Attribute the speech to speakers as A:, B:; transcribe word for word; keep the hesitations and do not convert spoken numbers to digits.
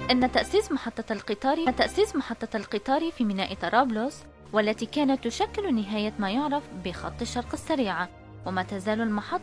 A: إن تأسيس محطة القطار تأسيس محطة القطار في ميناء طرابلس، والتي كانت تشكل نهاية ما يعرف بخط الشرق السريع، وما تزال المحطة